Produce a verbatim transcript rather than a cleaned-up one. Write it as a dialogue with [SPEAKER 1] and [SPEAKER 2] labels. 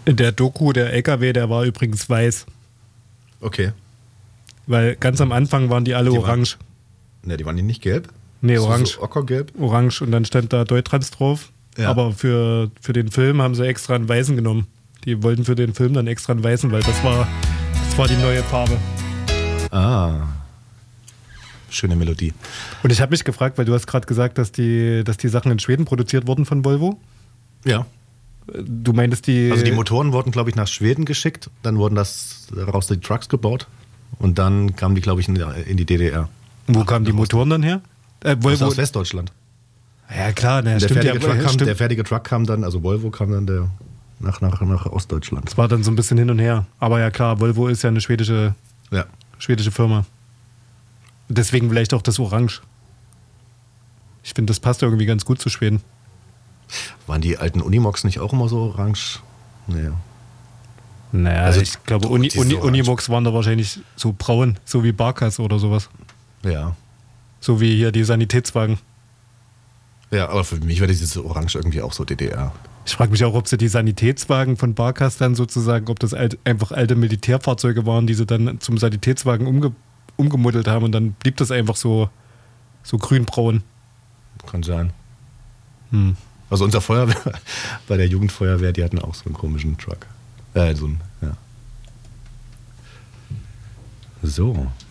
[SPEAKER 1] In der Doku, der L K W, der war übrigens weiß.
[SPEAKER 2] Okay.
[SPEAKER 1] Weil ganz am Anfang waren die alle
[SPEAKER 2] Die
[SPEAKER 1] orange.
[SPEAKER 2] Waren, ne, die waren die nicht gelb?
[SPEAKER 1] Nee,
[SPEAKER 2] So-
[SPEAKER 1] orange.
[SPEAKER 2] So Ockergelb?
[SPEAKER 1] Orange und dann stand da Deutrans drauf.
[SPEAKER 2] Ja.
[SPEAKER 1] Aber für, für den Film haben sie extra einen weißen genommen. Die wollten für den Film dann extra einen weißen, weil das war, das war die neue Farbe.
[SPEAKER 2] Ah. Schöne Melodie.
[SPEAKER 1] Und ich habe mich gefragt, weil du hast gerade gesagt, dass die, dass die Sachen in Schweden produziert wurden von Volvo.
[SPEAKER 2] Ja.
[SPEAKER 1] Du meintest die...
[SPEAKER 2] Also die Motoren wurden, glaube ich, nach Schweden geschickt. Dann wurden das daraus die Trucks gebaut. Und dann kamen die, glaube ich, in die, in die D D R.
[SPEAKER 1] Wo kamen die Motoren dann her? Äh,
[SPEAKER 2] Also
[SPEAKER 1] Volvo.
[SPEAKER 2] aus Westdeutschland.
[SPEAKER 1] Ja klar, ne,
[SPEAKER 2] Der
[SPEAKER 1] stimmt ja.
[SPEAKER 2] fertige, Truck kam,
[SPEAKER 1] Stimmt.
[SPEAKER 2] der fertige Truck kam dann, also Volvo kam dann der nach, nach, nach Ostdeutschland.
[SPEAKER 1] Das war dann so ein bisschen hin und her. Aber ja klar, Volvo ist ja eine schwedische,
[SPEAKER 2] Ja.
[SPEAKER 1] schwedische Firma. Deswegen vielleicht auch das Orange. Ich finde, das passt irgendwie ganz gut zu Schweden.
[SPEAKER 2] Waren die alten Unimogs nicht auch immer so orange? Nee.
[SPEAKER 1] Naja,
[SPEAKER 2] Also
[SPEAKER 1] ich glaube, Uni,
[SPEAKER 2] diese
[SPEAKER 1] Uni,
[SPEAKER 2] Orange.
[SPEAKER 1] Unimogs waren da wahrscheinlich so braun, so wie Barkas oder sowas.
[SPEAKER 2] Ja.
[SPEAKER 1] So wie hier die Sanitätswagen.
[SPEAKER 2] Ja, aber für mich war dieses Orange irgendwie auch so D D R.
[SPEAKER 1] Ich frage mich auch, ob sie die Sanitätswagen von Barkas dann sozusagen, ob das alt, einfach alte Militärfahrzeuge waren, die sie dann zum Sanitätswagen umge, umgemuddelt haben und dann blieb das einfach so, so grünbraun.
[SPEAKER 2] Kann sein.
[SPEAKER 1] Hm.
[SPEAKER 2] Also unser Feuerwehr, bei der Jugendfeuerwehr, die hatten auch so einen komischen Truck. Äh, so ein, ja. So.